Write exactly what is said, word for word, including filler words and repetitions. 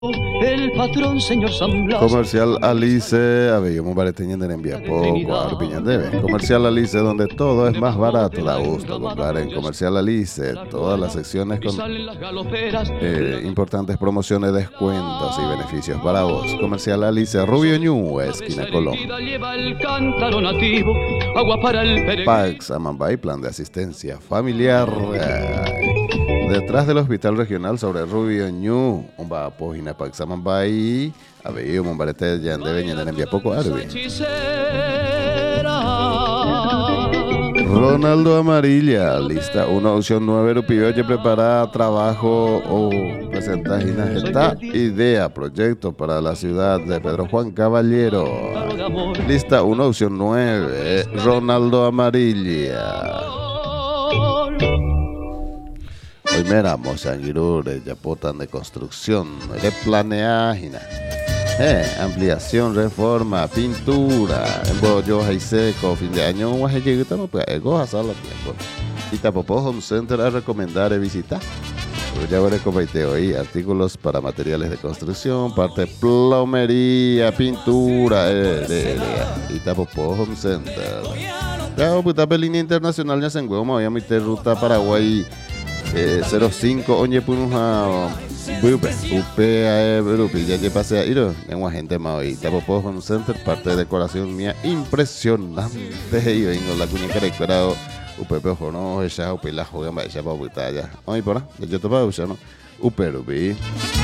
El patrón, señor San Blas. Comercial Alice, Abello Mubareteña de envía poco, Arpiña debe. Comercial Alice, donde todo es más barato, da gusto comprar en Comercial Alice. Todas las secciones con eh, importantes promociones, descuentos y beneficios para vos. Comercial Alice, Rubio Ñu, esquina Colón. Pax Amambay, plan de asistencia familiar. Detrás del Hospital Regional sobre Rubio Ñu, un página Pax Amambay, Abello Mumbarete ya de Beña de envía poco Arbi. Ronaldo Amarilla, lista uno, opción nueve, Rupioye prepara trabajo o presentaje esta idea, proyecto para la ciudad de Pedro Juan Caballero. Lista uno, opción nueve, Ronaldo Amarilla. Hoy miramos a Girure, Yapotan de construcción, de planeágina, eh, ampliación, reforma, pintura, embollo, hay seco, fin de año, un guaje estamos pues, ego a sala tiempo. Y Tapopo Home Center a recomendar y visitar. Ya veré como te oí, artículos para materiales de construcción, parte plomería, pintura, eh, eh, eh, y Tapopo Home Center. Ya, puta, línea internacional, ya se encuentra, voy a meter ruta Paraguay. Eh, cero cinco oye punuja bupe upe a grupi ya que pasé a ir en una gente más hoy Tapopo Home Center, parte de decoración mía impresionante y vengo la cuña cara esperado upe pejo no ella upe la joven va ella para ya hoy por yo te puedo usar no upe rupi